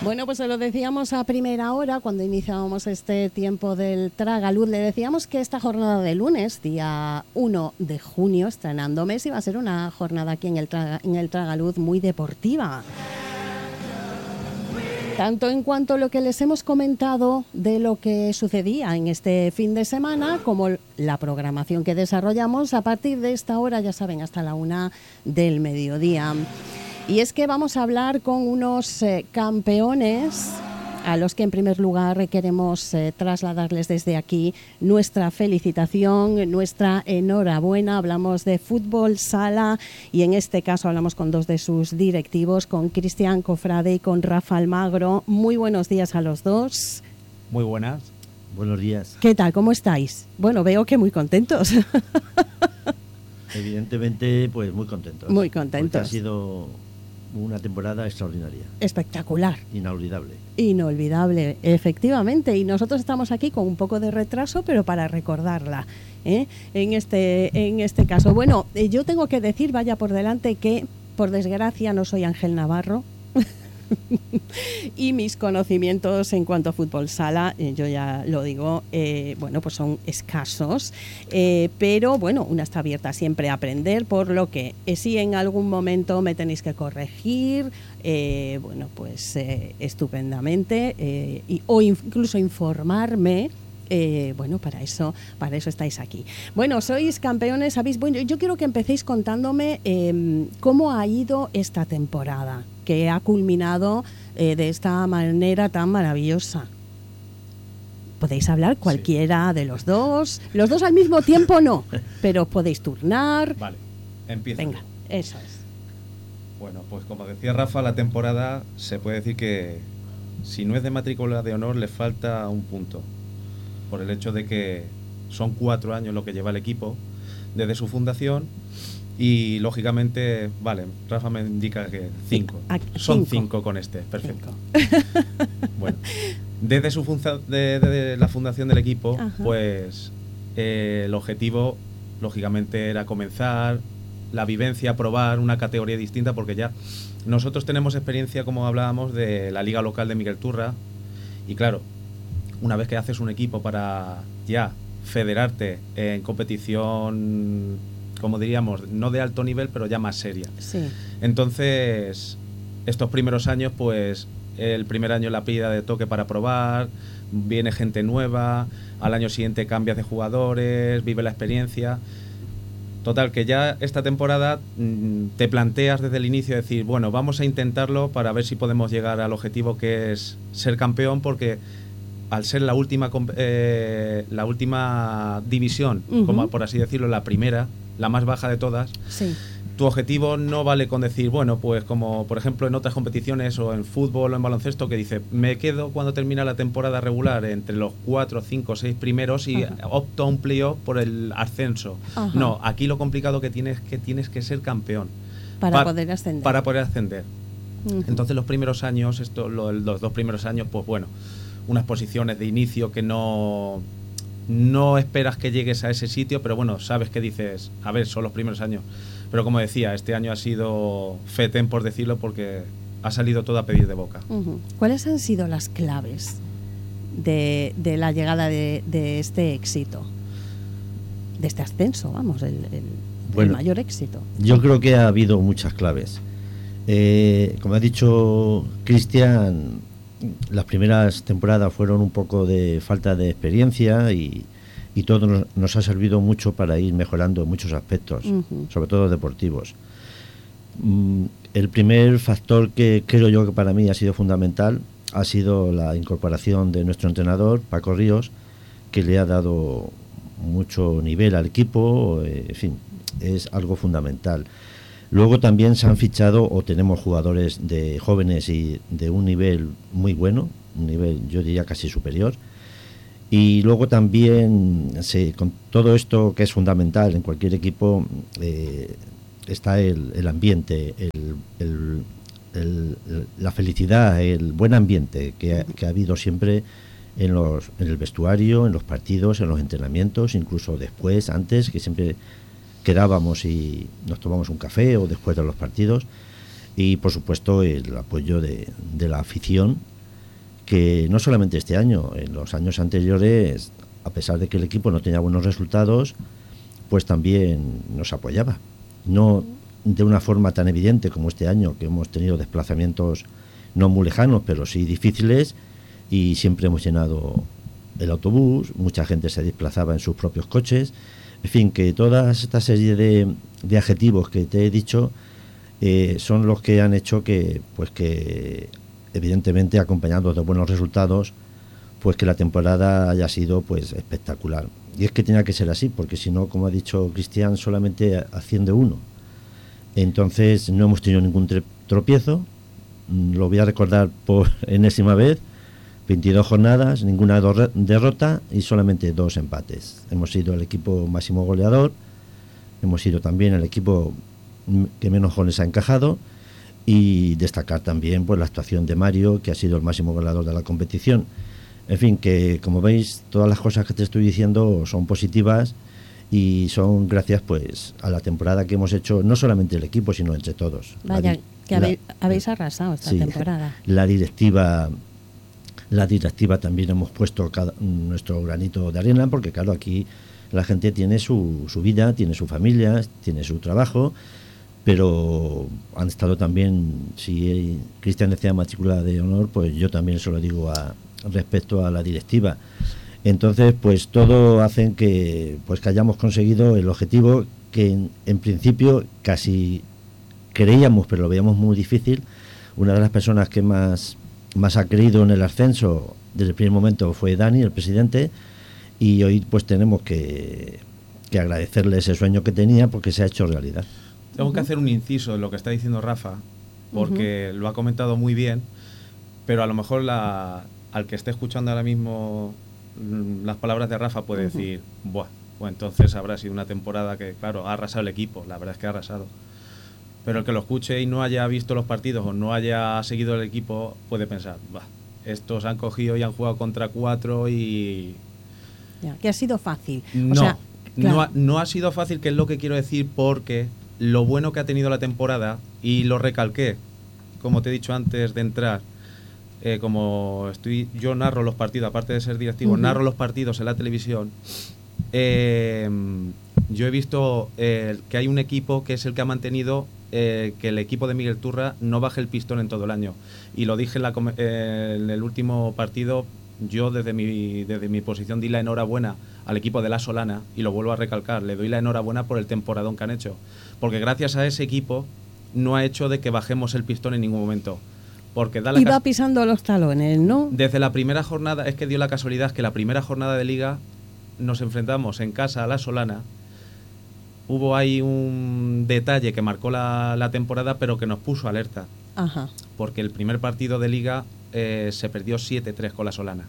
Bueno, pues se lo decíamos a primera hora cuando iniciábamos este tiempo del Tragaluz. Le decíamos que esta jornada de lunes, día 1 de junio, estrenando mes, iba a ser una jornada aquí en el Tragaluz muy deportiva. Tanto en cuanto a lo que les hemos comentado de lo que sucedía en este fin de semana, como la programación que desarrollamos a partir de esta hora, ya saben, hasta la 1 del mediodía. Y es que vamos a hablar con unos campeones a los que en primer lugar queremos trasladarles desde aquí nuestra felicitación, nuestra enhorabuena. Hablamos de fútbol sala y en este caso hablamos con dos de sus directivos, con Cristian Cofrade y con Rafa Almagro. Muy buenos días a los dos. Muy buenas. Buenos días. ¿Qué tal? ¿Cómo estáis? Bueno, veo que muy contentos. Evidentemente, pues muy contentos. Muy contentos. Porque ha sido una temporada extraordinaria. Espectacular. Inolvidable. Inolvidable, efectivamente. Y nosotros estamos aquí con un poco de retraso, pero para recordarla, en este caso. Bueno, yo tengo que decir, vaya por delante, que por desgracia no soy Ángel Navarro. Y mis conocimientos en cuanto a fútbol sala, yo ya lo digo, bueno, pues son escasos, pero bueno, una está abierta siempre a aprender, por lo que si en algún momento me tenéis que corregir, bueno, pues estupendamente, o incluso informarme. Bueno, para eso estáis aquí. Bueno, sois campeones, sabéis. Bueno, yo quiero que empecéis contándome cómo ha ido esta temporada, que ha culminado de esta manera tan maravillosa. Podéis hablar cualquiera de los dos al mismo tiempo no, pero podéis turnar. Vale, empiezo. Venga, eso es. Bueno, pues como decía Rafa, la temporada se puede decir que si no es de matrícula de honor le falta un punto, por el hecho de que son 4 años lo que lleva el equipo desde su fundación y lógicamente, vale, Rafa me indica que 5. Son 5 con este, perfecto. Bueno, desde desde la fundación del equipo, ajá, pues el objetivo lógicamente era comenzar la vivencia, probar una categoría distinta, porque ya nosotros tenemos experiencia, como hablábamos, de la liga local de Miguel Turra, y claro, una vez que haces un equipo para ya federarte en competición, como diríamos, no de alto nivel, pero ya más seria. Sí. Entonces, estos primeros años, pues, el primer año la pedida de toque para probar, viene gente nueva, al año siguiente cambias de jugadores, vive la experiencia. Total, que ya esta temporada te planteas desde el inicio decir, bueno, vamos a intentarlo para ver si podemos llegar al objetivo que es ser campeón, porque al ser la última división, uh-huh, como por así decirlo, la primera, la más baja de todas, sí, tu objetivo no vale con decir, bueno, pues como por ejemplo en otras competiciones o en fútbol o en baloncesto, que dice, me quedo cuando termina la temporada regular entre los 4, 5, 6 primeros y, uh-huh, opto a un playoff por el ascenso. Uh-huh. No, aquí lo complicado que tienes que ser campeón. Para poder ascender. Para poder ascender. Uh-huh. Los primeros años, los 2 primeros años, pues bueno, unas posiciones de inicio que no esperas que llegues a ese sitio, pero bueno, sabes que dices, a ver, son los primeros años. Pero como decía, este año ha sido fetén, por decirlo, porque ha salido todo a pedir de boca. Uh-huh. ¿Cuáles han sido las claves de la llegada de este éxito? De este ascenso, vamos, el mayor éxito. Yo creo que ha habido muchas claves. Como ha dicho Cristian, las primeras temporadas fueron un poco de falta de experiencia y todo nos ha servido mucho para ir mejorando en muchos aspectos, uh-huh, sobre todo deportivos. El primer factor que creo yo que para mí ha sido fundamental ha sido la incorporación de nuestro entrenador, Paco Ríos, que le ha dado mucho nivel al equipo, en fin, es algo fundamental. Luego también se han fichado o tenemos jugadores de jóvenes y de un nivel muy bueno, un nivel yo diría casi superior. Y luego también, con todo esto que es fundamental en cualquier equipo, está el ambiente, la felicidad, el buen ambiente que ha habido siempre en el vestuario, en los partidos, en los entrenamientos, incluso después, antes, que siempre quedábamos y nos tomamos un café o después de los partidos. Y por supuesto el apoyo de la afición, que no solamente este año, en los años anteriores, a pesar de que el equipo no tenía buenos resultados, pues también nos apoyaba. No de una forma tan evidente como este año, que hemos tenido desplazamientos no muy lejanos, pero sí difíciles, y siempre hemos llenado el autobús, mucha gente se desplazaba en sus propios coches. En fin, que toda esta serie de adjetivos que te he dicho son los que han hecho que evidentemente, acompañados de buenos resultados, pues que la temporada haya sido pues espectacular. Y es que tenía que ser así, porque si no, como ha dicho Cristian, solamente asciende uno. Entonces no hemos tenido ningún tropiezo, lo voy a recordar por enésima vez: 22 jornadas, ninguna derrota y solamente 2 empates. Hemos sido el equipo máximo goleador, hemos sido también el equipo que menos goles ha encajado, y destacar también pues la actuación de Mario, que ha sido el máximo goleador de la competición. En fin, que como veis, todas las cosas que te estoy diciendo son positivas y son gracias pues a la temporada que hemos hecho, no solamente el equipo, sino entre todos. Vaya, que habéis arrasado esta temporada. La directiva también hemos puesto nuestro granito de arena, porque claro, aquí la gente tiene su vida, tiene su familia, tiene su trabajo, pero han estado también, si Cristian decía matrícula de honor, pues yo también se lo digo respecto a la directiva. Entonces, pues todo hacen que hayamos conseguido el objetivo que en principio casi creíamos, pero lo veíamos muy difícil. Una de las personas que más ha creído en el ascenso desde el primer momento fue Dani, el presidente, y hoy pues tenemos que agradecerle ese sueño que tenía, porque se ha hecho realidad. Tengo que hacer un inciso en lo que está diciendo Rafa, porque lo ha comentado muy bien, pero a lo mejor al que esté escuchando ahora mismo las palabras de Rafa puede decir, buah, pues entonces habrá sido una temporada que, claro, ha arrasado el equipo. La verdad es que ha arrasado. Pero el que lo escuche y no haya visto los partidos o no haya seguido el equipo puede pensar, bah, estos han cogido y han jugado contra 4 y... Ya, que ha sido fácil. No, o sea, claro. no ha sido fácil, que es lo que quiero decir, porque lo bueno que ha tenido la temporada, y lo recalqué, como te he dicho antes de entrar, yo narro los partidos, aparte de ser directivo, narro los partidos en la televisión. Yo he visto que hay un equipo que es el que ha mantenido que el equipo de Miguel Turra no baje el pistón en todo el año. Y lo dije en el último partido. Yo desde mi posición di la enhorabuena al equipo de La Solana, y lo vuelvo a recalcar, le doy la enhorabuena por el temporadón que han hecho, porque gracias a ese equipo no ha hecho de que bajemos el pistón en ningún momento. Porque iba pisando los talones, ¿no? Desde la primera jornada, es que dio la casualidad que la primera jornada de Liga nos enfrentamos en casa a La Solana. Hubo ahí un detalle que marcó la temporada, pero que nos puso alerta. Ajá. Porque el primer partido de Liga se perdió 7-3 con La Solana.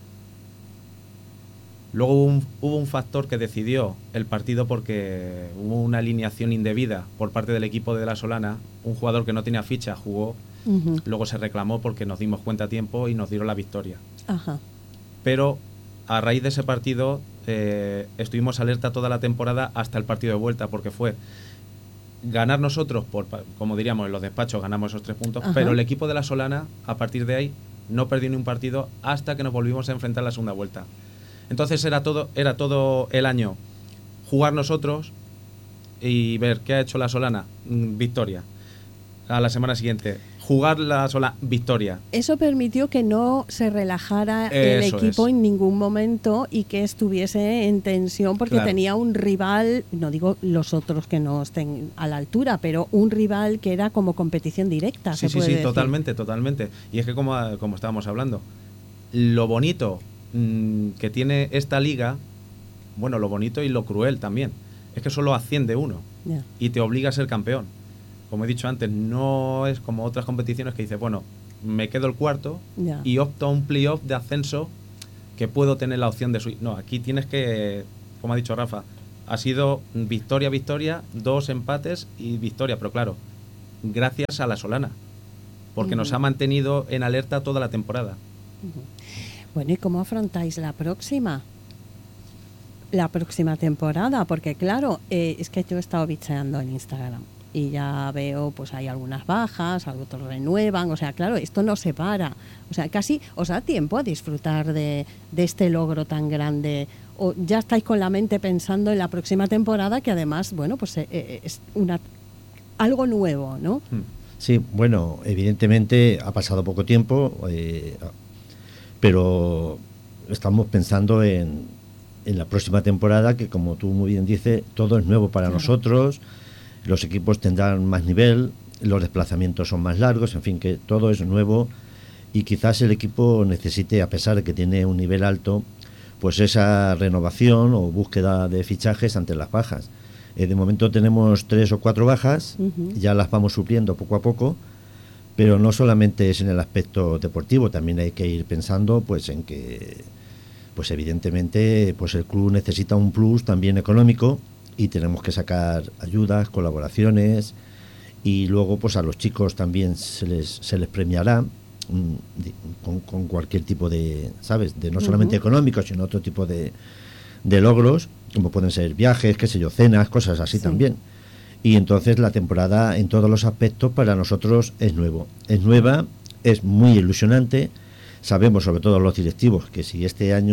Luego hubo un factor que decidió el partido, porque hubo una alineación indebida por parte del equipo de La Solana. Un jugador que no tenía ficha jugó. Luego se reclamó porque nos dimos cuenta a tiempo y nos dieron la victoria. Ajá. Pero a raíz de ese partido estuvimos alerta toda la temporada hasta el partido de vuelta, porque fue ganar nosotros, como diríamos en los despachos, ganamos esos 3 puntos. Ajá. Pero el equipo de La Solana, a partir de ahí, no perdió ni un partido hasta que nos volvimos a enfrentar la segunda vuelta. Entonces era todo el año jugar nosotros y ver qué ha hecho La Solana, victoria. A la semana siguiente jugar La Solana, victoria. Eso permitió que no se relajara el equipo en ningún momento y que estuviese en tensión, porque tenía un rival, no digo los otros que no estén a la altura, pero un rival que era como competición directa. Sí, totalmente. Y es que como estábamos hablando, lo bonito que tiene esta liga, bueno, lo bonito y lo cruel también, es que solo asciende uno y te obliga a ser campeón. Como he dicho antes, no es como otras competiciones que dices, bueno, me quedo el cuarto y opto a un playoff de ascenso que puedo tener la opción de subir. No, aquí tienes que, como ha dicho Rafa, ha sido victoria, 2 empates y victoria, pero claro, gracias a La Solana, porque nos ha mantenido en alerta toda la temporada. Bueno, ¿y cómo afrontáis la próxima temporada? Porque claro, es que yo he estado bicheando en Instagram y ya veo, pues hay algunas bajas, otros renuevan, o sea, claro, esto no se para, o sea, casi os da tiempo a disfrutar de este logro tan grande, o ya estáis con la mente pensando en la próxima temporada, que además, bueno, pues es algo nuevo, ¿no? Sí, bueno, evidentemente ha pasado poco tiempo, pero estamos pensando en la próxima temporada, que como tú muy bien dices, todo es nuevo para nosotros, los equipos tendrán más nivel, los desplazamientos son más largos, en fin, que todo es nuevo y quizás el equipo necesite, a pesar de que tiene un nivel alto, pues esa renovación o búsqueda de fichajes ante las bajas. De momento tenemos 3 o 4 bajas, ya las vamos supliendo poco a poco, pero no solamente es en el aspecto deportivo, también hay que ir pensando pues en que pues evidentemente pues el club necesita un plus también económico y tenemos que sacar ayudas, colaboraciones, y luego pues a los chicos también se les premiará con cualquier tipo de, ¿sabes?, de no solamente económico, sino otro tipo de logros, como pueden ser viajes, qué sé yo, cenas, cosas así también. Y entonces la temporada en todos los aspectos para nosotros es nueva, es muy ilusionante. Sabemos, sobre todo los directivos, que si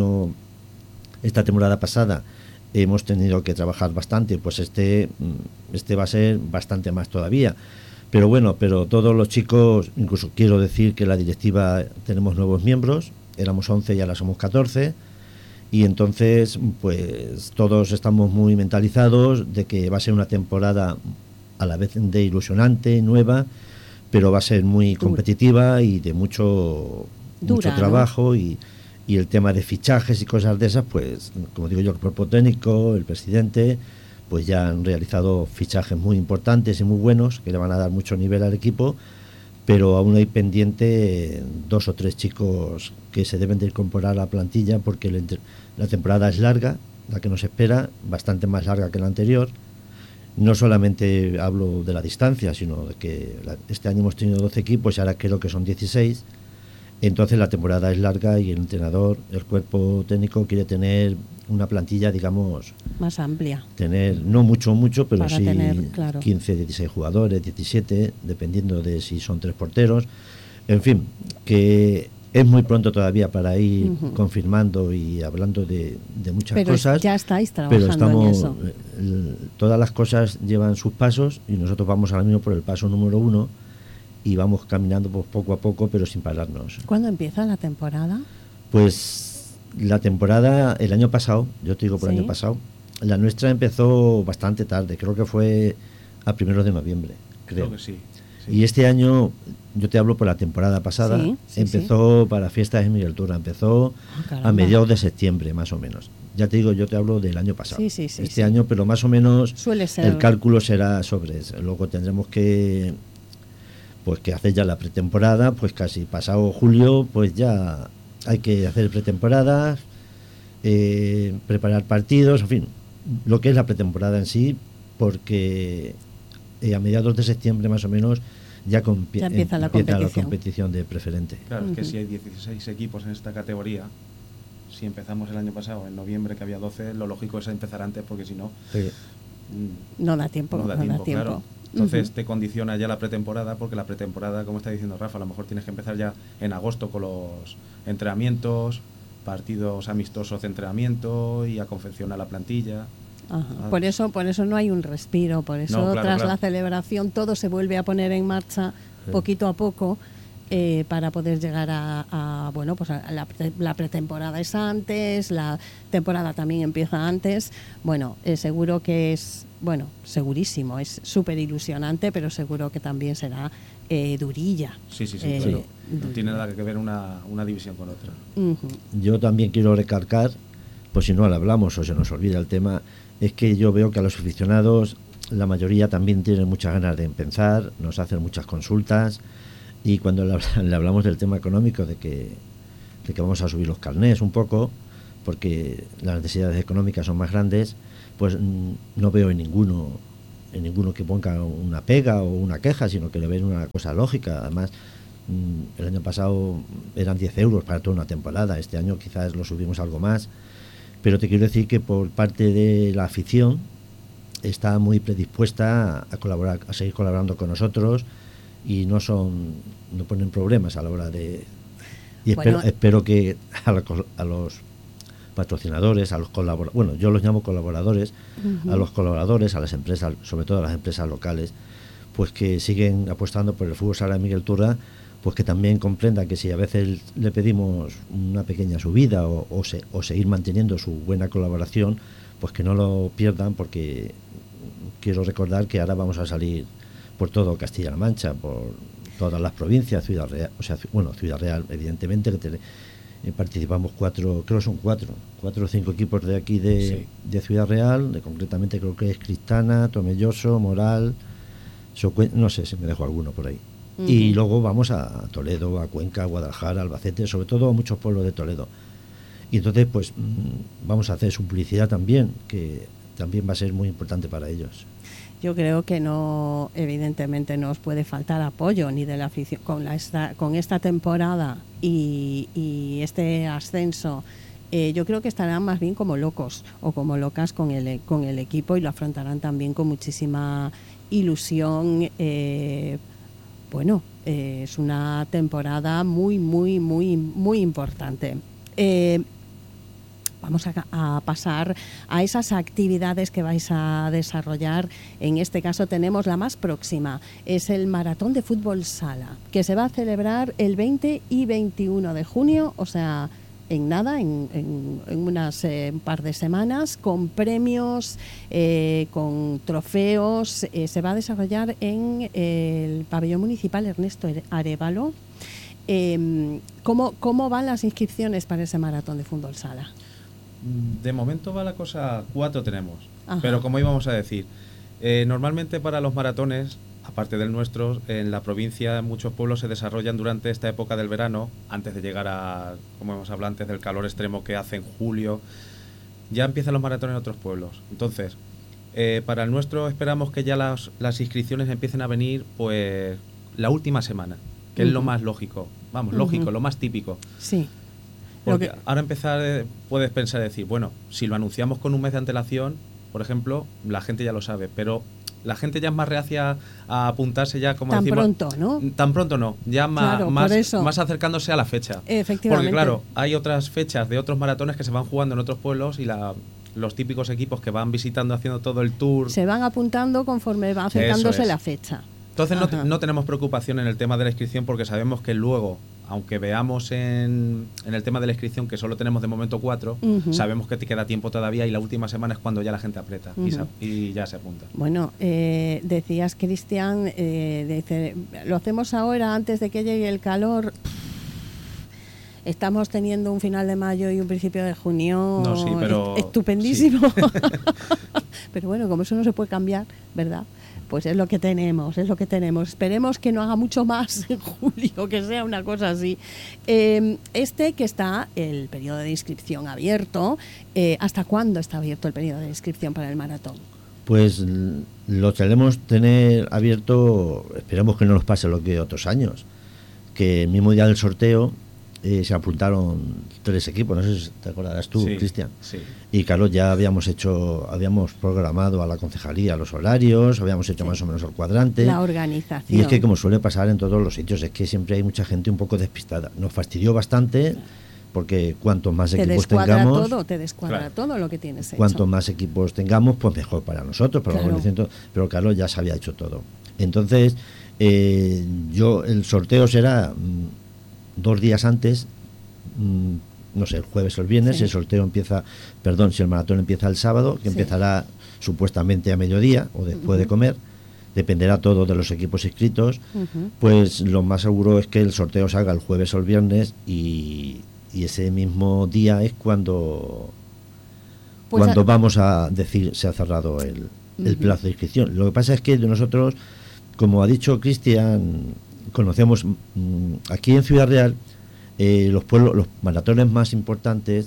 esta temporada pasada hemos tenido que trabajar bastante, pues este va a ser bastante más todavía. Pero bueno, todos los chicos, incluso quiero decir que la directiva tenemos nuevos miembros, éramos 11 y ahora somos 14, y entonces pues todos estamos muy mentalizados de que va a ser una temporada a la vez de ilusionante, nueva, pero va a ser muy competitiva y de mucho trabajo, ¿no? Y el tema de fichajes y cosas de esas, pues como digo yo, el cuerpo técnico, el presidente, pues ya han realizado fichajes muy importantes y muy buenos que le van a dar mucho nivel al equipo, pero aún hay pendiente 2 o 3 chicos que se deben de incorporar a la plantilla, porque la temporada es larga, la que nos espera, bastante más larga que la anterior. No solamente hablo de la distancia, sino de que este año hemos tenido 12 equipos y ahora creo que son 16. Entonces la temporada es larga y el entrenador, el cuerpo técnico quiere tener una plantilla, digamos, más amplia. Tener, no mucho, pero para sí tener, claro, 15, 16 jugadores, 17, dependiendo de si son 3 porteros. En fin, que es muy pronto todavía para ir confirmando y hablando de muchas cosas. Ya estáis trabajando en eso. Todas las cosas llevan sus pasos y nosotros vamos ahora mismo por el paso número 1 y vamos caminando pues, poco a poco, pero sin pararnos. ¿Cuándo empieza la temporada? Pues la temporada, el año pasado, yo te digo por el año pasado, la nuestra empezó bastante tarde, creo que fue a 1 de noviembre, creo que sí. Y este año, yo te hablo por la temporada pasada, empezó para fiestas de Miguel Turra, empezó a mediados de septiembre, más o menos. Ya te digo, yo te hablo del año pasado. Este año, pero más o menos suele ser. El cálculo será sobre eso. Luego tendremos que hacer ya la pretemporada, pues casi pasado julio, pues ya hay que hacer pretemporadas, preparar partidos, en fin, lo que es la pretemporada en sí, porque a mediados de septiembre más o menos ya empieza la competición de preferente. Claro, es que si hay 16 equipos en esta categoría, si empezamos el año pasado, en noviembre, que había 12, lo lógico es empezar antes, porque si no... No da tiempo. Claro. Entonces te condiciona ya la pretemporada, porque la pretemporada, como está diciendo Rafa, a lo mejor tienes que empezar ya en agosto con los entrenamientos, partidos amistosos de entrenamiento y a confeccionar la plantilla. Por eso no hay un respiro, por eso tras la celebración todo se vuelve a poner en marcha poquito a poco, para poder llegar a la pretemporada es antes, la temporada también empieza antes. Bueno, seguro que es, segurísimo, es súper ilusionante, pero seguro que también será durilla. Sí, claro. No tiene nada que ver una división con otra. Yo también quiero recalcar, pues si no lo hablamos o se nos olvida el tema, es que yo veo que a los aficionados, la mayoría también tienen muchas ganas de empezar, nos hacen muchas consultas, y cuando le hablamos del tema económico, de que vamos a subir los carnés un poco, porque las necesidades económicas son más grandes, pues no veo en ninguno que ponga una pega o una queja, sino que le ven una cosa lógica. Además, el año pasado eran 10 euros para toda una temporada, este año quizás lo subimos algo más, pero te quiero decir que por parte de la afición está muy predispuesta a colaborar, a seguir colaborando con nosotros, y no ponen problemas a la hora de... Y espero que a los patrocinadores, a los colaboradores, bueno, yo los llamo colaboradores, a los colaboradores, a las empresas, sobre todo a las empresas locales, pues que siguen apostando por el fútbol sala de Miguel Turra, pues que también comprendan que si a veces le pedimos una pequeña subida o seguir manteniendo su buena colaboración, pues que no lo pierdan, porque quiero recordar que ahora vamos a salir por todo Castilla-La Mancha, por todas las provincias, Ciudad Real, Ciudad Real, evidentemente, participamos cuatro o cinco equipos de aquí de Ciudad Real, concretamente creo que es Cristana, Tomelloso, Moral, no sé si me dejo alguno por ahí. Y luego vamos a Toledo, a Cuenca, a Guadalajara, Albacete, sobre todo a muchos pueblos de Toledo. Y entonces pues vamos a hacer su publicidad también, que también va a ser muy importante para ellos. Yo creo que no, evidentemente no os puede faltar apoyo ni de la afición con esta temporada y este ascenso. Yo creo que estarán más bien como locos o como locas con el equipo, y lo afrontarán también con muchísima ilusión. Es una temporada muy, muy, muy, muy importante. Vamos a pasar a esas actividades que vais a desarrollar. En este caso tenemos la más próxima, es el Maratón de Fútbol Sala, que se va a celebrar el 20 y 21 de junio, o sea, en nada, en unas un par de semanas, con premios, con trofeos. Se va a desarrollar en el pabellón municipal Ernesto Arévalo. ¿Cómo van las inscripciones para ese Maratón de Fútbol Sala? De momento va la cosa, 4 tenemos. Ajá. Pero como íbamos a decir, normalmente para los maratones, aparte del nuestro, en la provincia muchos pueblos se desarrollan durante esta época del verano, antes de llegar a, como hemos hablado antes, del calor extremo que hace en julio. Ya empiezan los maratones en otros pueblos. Entonces, para el nuestro esperamos que ya las inscripciones empiecen a venir pues la última semana, que es lo más lógico. Vamos, lógico, lo más típico. Sí. Porque ahora empezar, puedes pensar y decir, bueno, si lo anunciamos con un mes de antelación, por ejemplo, la gente ya lo sabe, pero la gente ya es más reacia a apuntarse ya, como tan decimos... Tan pronto, ¿no? Tan pronto no, ya más acercándose a la fecha. Efectivamente. Porque claro, hay otras fechas de otros maratones que se van jugando en otros pueblos y los típicos equipos que van visitando, haciendo todo el tour... Se van apuntando conforme va acercándose la fecha. Entonces no tenemos preocupación en el tema de la inscripción, porque sabemos que luego, aunque veamos en el tema de la inscripción que solo tenemos de momento 4, sabemos que te queda tiempo todavía, y la última semana es cuando ya la gente aprieta y ya se apunta. Bueno, decías, Cristian, lo hacemos ahora antes de que llegue el calor. Estamos teniendo un final de mayo y un principio de junio estupendísimo. Sí. Pero bueno, como eso no se puede cambiar, ¿verdad? Pues es lo que tenemos. Esperemos que no haga mucho más en julio, que sea una cosa así. Que está el periodo de inscripción abierto. ¿Hasta cuándo está abierto el periodo de inscripción para el maratón? Pues lo queremos tener abierto, esperemos que no nos pase lo que otros años, que el mismo día del sorteo se apuntaron 3 equipos, no sé si te acordarás tú, Cristian. Sí. Y Carlos, ya habíamos programado a la concejalía los horarios, habíamos hecho más o menos el cuadrante. La organización. Y es que, como suele pasar en todos los sitios, es que siempre hay mucha gente un poco despistada. Nos fastidió bastante, porque cuantos más equipos tengamos... Te descuadra todo lo que tienes hecho. Cuantos más equipos tengamos, pues mejor para nosotros, para la organización. Pero Carlos ya se había hecho todo. Entonces, el sorteo será 2 días antes, no sé, el jueves o el viernes. El sorteo empieza, si el maratón empieza el sábado, que empezará supuestamente a mediodía o después de comer, dependerá todo de los equipos inscritos. Pues lo más seguro es que el sorteo salga el jueves o el viernes, y ese mismo día es cuando vamos a decir se ha cerrado el plazo de inscripción. Lo que pasa es que nosotros, como ha dicho Cristian, conocemos aquí en Ciudad Real los maratones más importantes,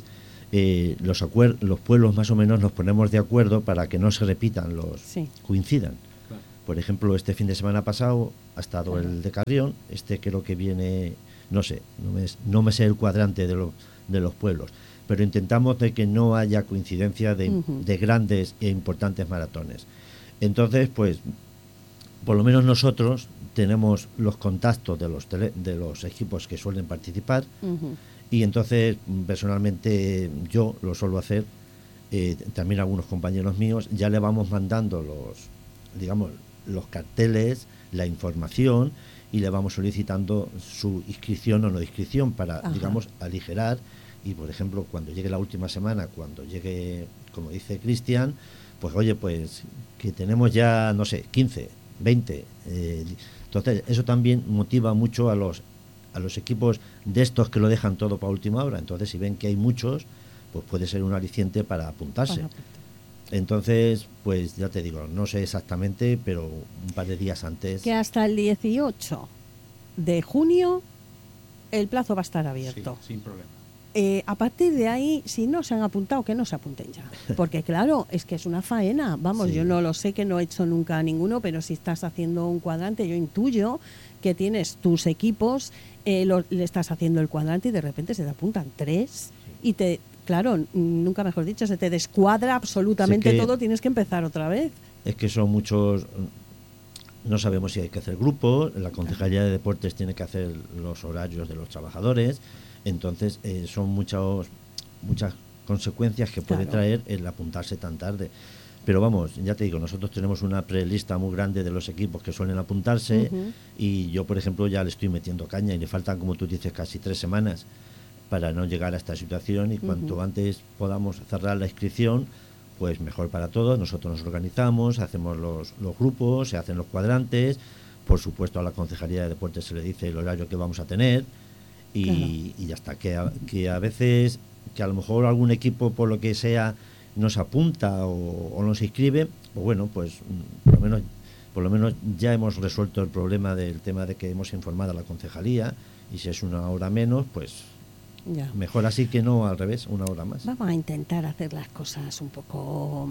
los pueblos más o menos nos ponemos de acuerdo para que no se repitan, coincidan. Claro. Por ejemplo, este fin de semana pasado ha estado el de Carrión, creo que viene, no sé, no me sé el cuadrante de los pueblos, pero intentamos de que no haya coincidencia de grandes e importantes maratones. Entonces, pues, por lo menos nosotros tenemos los contactos de los equipos que suelen participar. Ujú. Y entonces, personalmente, yo lo suelo hacer, también algunos compañeros míos, ya le vamos mandando digamos, los carteles, la información, y le vamos solicitando su inscripción o no inscripción para, Ajá. digamos, aligerar. Y, por ejemplo, cuando llegue la última semana, cuando llegue, como dice Cristian, pues, oye, pues, que tenemos ya, no sé, 15, 20. Entonces, eso también motiva mucho a los equipos de estos que lo dejan todo para última hora. Entonces, si ven que hay muchos, pues puede ser un aliciente para apuntarse. Entonces, pues ya te digo, no sé exactamente, pero un par de días antes. Que hasta el 18 de junio el plazo va a estar abierto. Sí, sin problema. A partir de ahí, si no se han apuntado, que no se apunten ya. Porque claro, es que es una faena. Vamos, Sí. yo no lo sé, que no he hecho nunca ninguno, pero si estás haciendo un cuadrante, yo intuyo que tienes tus equipos, le estás haciendo el cuadrante y de repente se te apuntan 3 y claro, nunca mejor dicho, se te descuadra absolutamente todo, tienes que empezar otra vez. Es que son muchos, no sabemos si hay que hacer grupos, la Concejalía de Deportes tiene que hacer los horarios de los trabajadores, entonces son muchas consecuencias que puede traer el apuntarse tan tarde. Pero vamos, ya te digo, nosotros tenemos una prelista muy grande de los equipos que suelen apuntarse, y yo, por ejemplo, ya le estoy metiendo caña y le faltan, como tú dices, casi 3 semanas para no llegar a esta situación, y cuanto antes podamos cerrar la inscripción, pues mejor para todos. Nosotros nos organizamos, hacemos los grupos, se hacen los cuadrantes, por supuesto a la Concejalía de Deportes se le dice el horario que vamos a tener, y ya está, que a veces, que a lo mejor algún equipo por lo que sea no se apunta o no se inscribe, pues bueno, pues por lo menos ya hemos resuelto el problema del tema de que hemos informado a la Concejalía, y si es una hora menos, pues ya. Mejor así que no al revés, una hora más. Vamos a intentar hacer las cosas un poco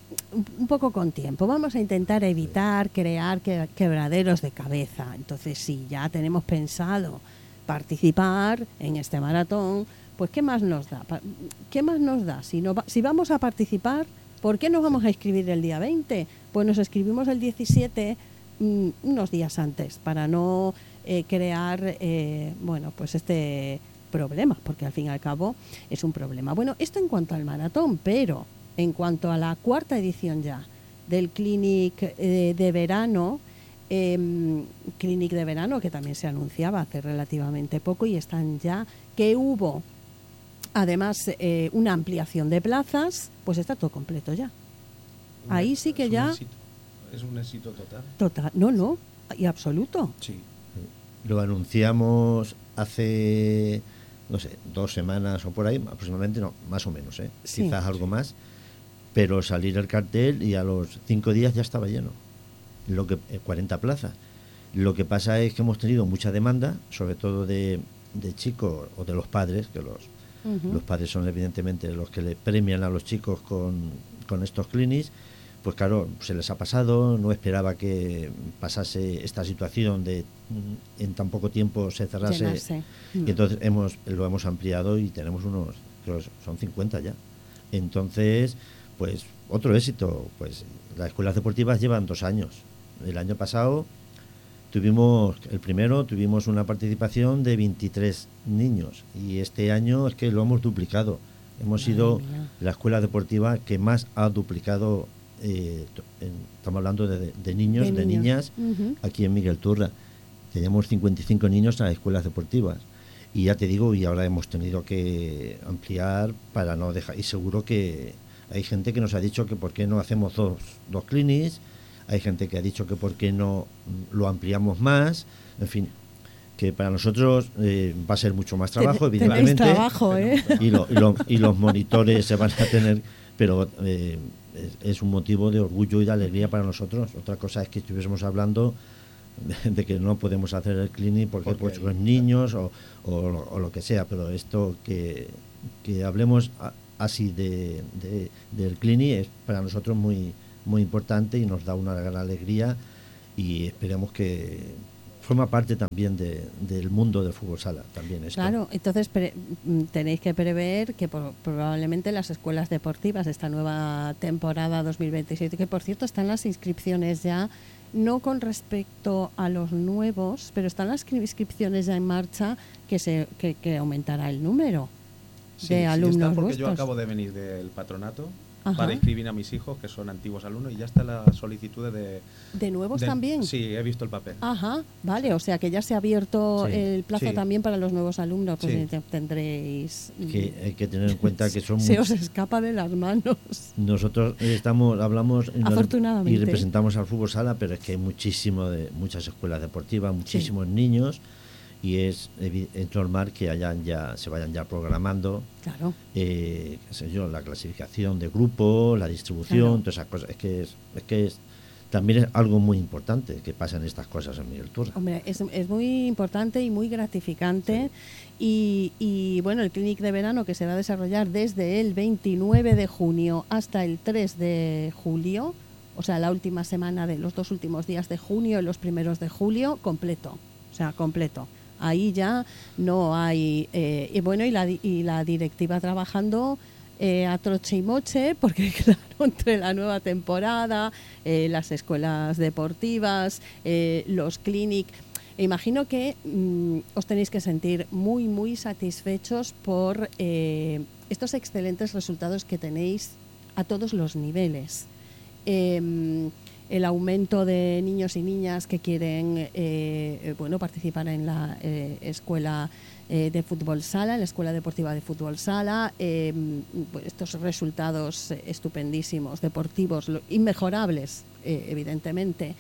con tiempo. Vamos a intentar evitar crear quebraderos de cabeza. Entonces, si ya tenemos pensado participar en este maratón, pues ¿qué más nos da? ¿Qué más nos da? Si vamos a participar, ¿por qué nos vamos a inscribir el día 20? Pues nos inscribimos el 17, unos días antes, para no crear, pues este problemas, porque al fin y al cabo es un problema. Bueno, esto en cuanto al maratón, pero en cuanto a la 4ª edición ya del Clinic de verano, que también se anunciaba hace relativamente poco, y están ya, que hubo además una ampliación de plazas, pues está todo completo ya. Ahí sí que ya... Es un éxito total. Total, no, y absoluto. Sí. Lo anunciamos hace, no sé, 2 semanas o por ahí, aproximadamente, no, más o menos, sí, quizás algo más, pero salir el cartel y a los 5 días ya estaba lleno, 40 plazas. Lo que pasa es que hemos tenido mucha demanda, sobre todo de chicos o de los padres, que los padres son evidentemente los que le premian a los chicos con estos clinics. Pues claro, se les ha pasado, no esperaba que pasase esta situación de en tan poco tiempo se cerrase. Llenarse. Y entonces lo hemos ampliado y tenemos creo que son 50 ya. Entonces, pues otro éxito, pues las escuelas deportivas llevan 2 años. El año pasado tuvimos una participación de 23 niños, y este año es que lo hemos duplicado. Hemos sido la escuela deportiva que más ha duplicado. Estamos hablando de niños, de niñas, aquí en Miguel Turra. Teníamos 55 niños en las escuelas deportivas, y ya te digo, y ahora hemos tenido que ampliar para no dejar, y seguro que hay gente que nos ha dicho que por qué no hacemos dos clinics, hay gente que ha dicho que por qué no lo ampliamos más, en fin, que para nosotros va a ser mucho más trabajo, evidentemente. Trabajo, y los monitores se van a tener, pero es un motivo de orgullo y de alegría para nosotros. Otra cosa es que estuviésemos hablando de que no podemos hacer el clinic porque pues los niños o lo que sea, pero esto que hablemos así del clinic es para nosotros muy, muy importante, y nos da una gran alegría, y esperemos que forma parte también del mundo del fútbol sala, también esto. Claro, entonces tenéis que prever que probablemente las escuelas deportivas de esta nueva temporada 2027, que por cierto están las inscripciones ya, no con respecto a los nuevos, pero están las inscripciones ya en marcha, que aumentará el número de alumnos está, porque vuestros. yo acabo de venir del patronato. Ajá. Para inscribir a mis hijos, que son antiguos alumnos, y ya está la solicitud ¿De nuevos también? Sí, he visto el papel. Ajá, vale, o sea que ya se ha abierto el plazo sí. también para los nuevos alumnos, pues Sí. ya tendréis... Que hay que tener en cuenta que son... Se os escapa de las manos. Nosotros hablamos Afortunadamente. y representamos al fútbol sala, pero es que hay muchas escuelas deportivas, muchísimos niños, y es normal que se vayan ya programando, Claro. qué sé yo, la clasificación de grupo, la distribución, todas esas cosas. Es que también es algo muy importante que pasen estas cosas en Miguel Turra. Hombre, es muy importante y muy gratificante. Y bueno, el Clinic de verano, que se va a desarrollar desde el 29 de junio hasta el 3 de julio, o sea, la última semana de los 2 últimos días de junio y los primeros de julio, completo. O sea, completo. Ahí ya no hay... y la directiva trabajando a troche y moche, porque claro, entre la nueva temporada, las escuelas deportivas, los clinic... Imagino que os tenéis que sentir muy, muy satisfechos por estos excelentes resultados que tenéis a todos los niveles. El aumento de niños y niñas que quieren participar en la escuela de fútbol sala, en la escuela deportiva de fútbol sala, estos resultados estupendísimos, deportivos, inmejorables, evidentemente.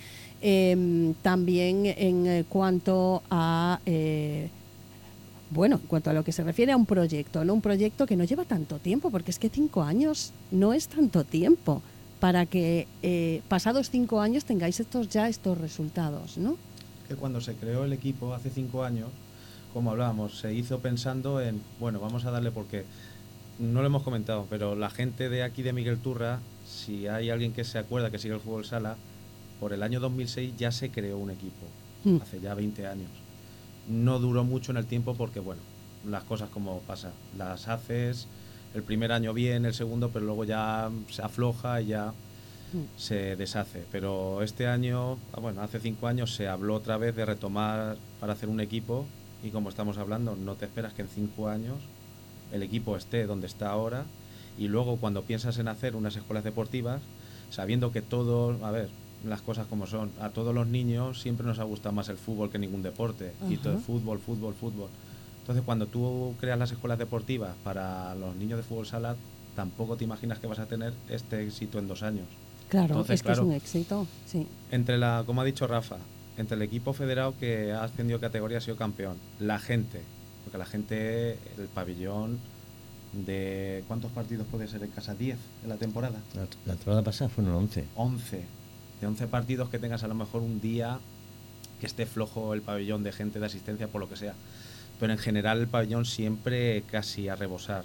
También en cuanto a en cuanto a lo que se refiere a un proyecto, ¿no? Un proyecto que no lleva tanto tiempo, porque es que 5 años no es tanto tiempo para que pasados 5 años tengáis estos resultados, ¿no? Que cuando se creó el equipo hace 5 años, como hablábamos, se hizo pensando en, vamos a darle, porque no lo hemos comentado, pero la gente de aquí de Miguel Turra, si hay alguien que se acuerda que sigue el fútbol sala, por el año 2006 ya se creó un equipo, hace ya 20 años. No duró mucho en el tiempo porque, las cosas como pasa, las haces el primer año bien, el segundo, pero luego ya se afloja y ya se deshace. Pero este año, hace 5 años se habló otra vez de retomar para hacer un equipo, y como estamos hablando, no te esperas que en 5 años el equipo esté donde está ahora, y luego cuando piensas en hacer unas escuelas deportivas, sabiendo que las cosas como son, a todos los niños siempre nos ha gustado más el fútbol que ningún deporte. Ajá. Y todo es fútbol. Entonces, cuando tú creas las escuelas deportivas para los niños de fútbol sala, tampoco te imaginas que vas a tener este éxito en 2 años. Claro, entonces, es un éxito, sí. Como ha dicho Rafa, entre el equipo federado que ha ascendido categoría, ha sido campeón, la gente, porque la gente, el pabellón de... ¿Cuántos partidos puede ser en casa? 10 en la temporada. La temporada pasada fueron 11. 11. De 11 partidos que tengas a lo mejor un día que esté flojo el pabellón de gente, de asistencia, por lo que sea. Pero en general el pabellón siempre casi a rebosar.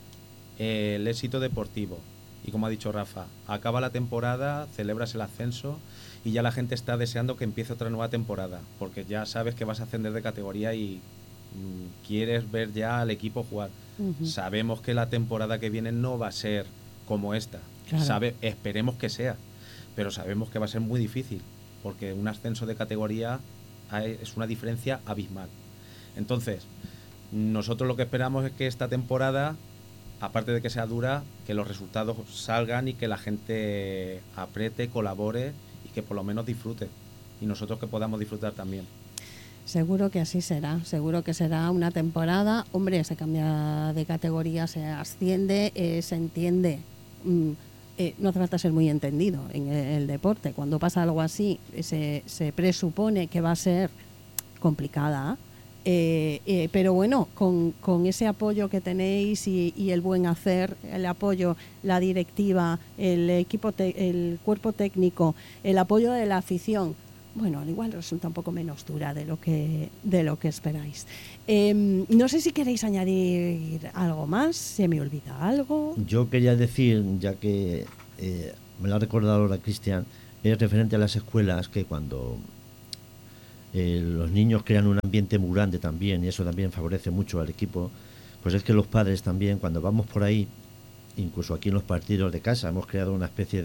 El éxito deportivo. Y como ha dicho Rafa, acaba la temporada, celebras el ascenso y ya la gente está deseando que empiece otra nueva temporada, porque ya sabes que vas a ascender de categoría y quieres ver ya al equipo jugar. Sabemos que la temporada que viene no va a ser como esta. Claro. Esperemos que sea, pero sabemos que va a ser muy difícil, porque un ascenso de categoría es una diferencia abismal. Entonces, nosotros lo que esperamos es que esta temporada, aparte de que sea dura, que los resultados salgan y que la gente apriete, colabore y que por lo menos disfrute. Y nosotros que podamos disfrutar también. Seguro que así será, seguro que será una temporada. Hombre, se cambia de categoría, se asciende, se entiende. No hace falta ser muy entendido en el deporte. Cuando pasa algo así, se presupone que va a ser complicada. Pero con ese apoyo que tenéis y el buen hacer, el apoyo, la directiva, el equipo, el cuerpo técnico, el apoyo de la afición, al igual resulta un poco menos dura de lo que esperáis. No sé si queréis añadir algo más, se me olvida algo. Yo quería decir, ya que me lo ha recordado ahora Cristian, es referente a las escuelas, que cuando los niños crean un ambiente muy grande también y eso también favorece mucho al equipo. Pues es que los padres también, cuando vamos por ahí, incluso aquí en los partidos de casa, hemos creado una especie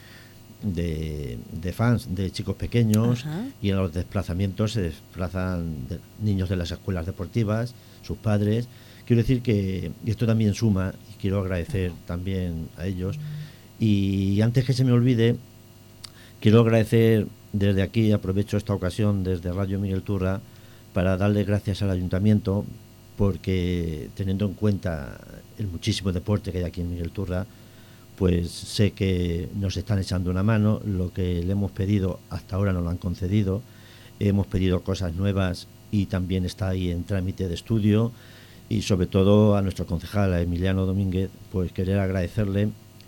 de fans de chicos pequeños. Ajá. Y en los desplazamientos se desplazan niños de las escuelas deportivas, sus padres. Quiero decir que esto también suma y quiero agradecer también a ellos. Y antes que se me olvide, quiero agradecer desde aquí, aprovecho esta ocasión desde Radio Miguel Turra para darle gracias al Ayuntamiento, porque teniendo en cuenta el muchísimo deporte que hay aquí en Miguel Turra, pues sé que nos están echando una mano. Lo que le hemos pedido hasta ahora nos lo han concedido. Hemos pedido cosas nuevas y también está ahí en trámite de estudio. Y sobre todo a nuestro concejal, a Emiliano Domínguez, pues querer agradecerle,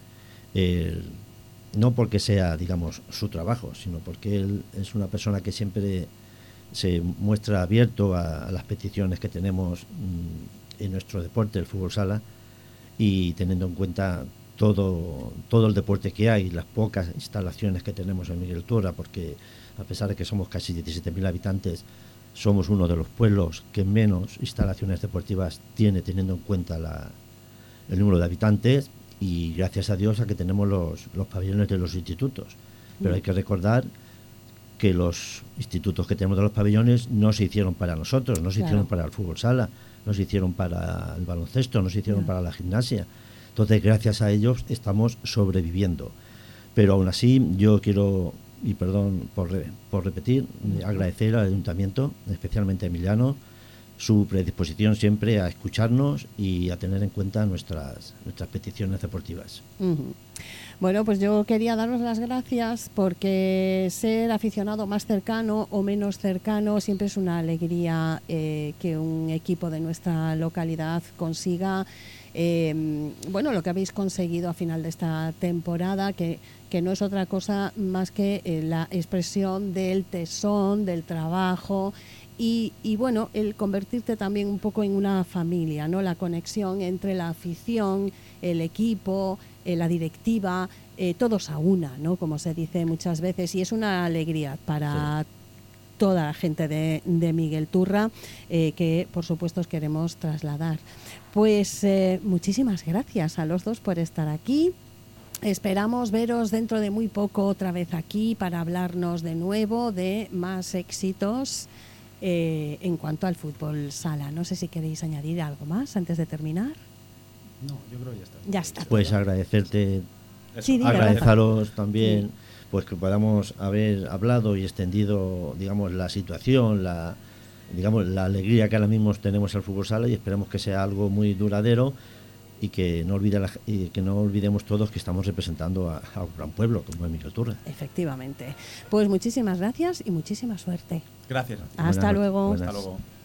no porque sea, digamos, su trabajo, sino porque él es una persona que siempre se muestra abierto a las peticiones que tenemos en nuestro deporte, el fútbol sala, y teniendo en cuenta todo el deporte que hay, las pocas instalaciones que tenemos en Miguel Turra, porque a pesar de que somos casi 17.000 habitantes, somos uno de los pueblos que menos instalaciones deportivas tiene, teniendo en cuenta el número de habitantes, y gracias a Dios a que tenemos los pabellones de los institutos. Pero hay que recordar que los institutos que tenemos de los pabellones no se hicieron para nosotros, no se hicieron para el fútbol sala, no se hicieron para el baloncesto, no se hicieron para la gimnasia. Entonces, gracias a ellos estamos sobreviviendo. Pero aún así, yo quiero, y perdón por repetir, agradecer al Ayuntamiento, especialmente a Emiliano, su predisposición siempre a escucharnos y a tener en cuenta nuestras peticiones deportivas. Bueno, pues yo quería daros las gracias, porque ser aficionado más cercano o menos cercano siempre es una alegría que un equipo de nuestra localidad consiga lo que habéis conseguido a final de esta temporada, que no es otra cosa más que la expresión del tesón, del trabajo y bueno, el convertirte también un poco en una familia, ¿no? La conexión entre la afición, el equipo, la directiva, todos a una, ¿no? Como se dice muchas veces, y es una alegría para toda la gente de Miguel Turra, que por supuesto os queremos trasladar. Pues muchísimas gracias a los dos por estar aquí. Esperamos veros dentro de muy poco otra vez aquí para hablarnos de nuevo de más éxitos en cuanto al fútbol sala. No sé si queréis añadir algo más antes de terminar. No, yo creo que ya está. Ya está. Pues agradecerte, agradeceros también, pues que podamos haber hablado y extendido, digamos, la situación, la alegría que ahora mismo tenemos al fútbol sala, y esperemos que sea algo muy duradero y que no olvidemos todos que estamos representando a un gran pueblo como es Miguel Turra. Efectivamente. Pues muchísimas gracias y muchísima suerte. Gracias. Hasta luego. Buenas. Hasta luego.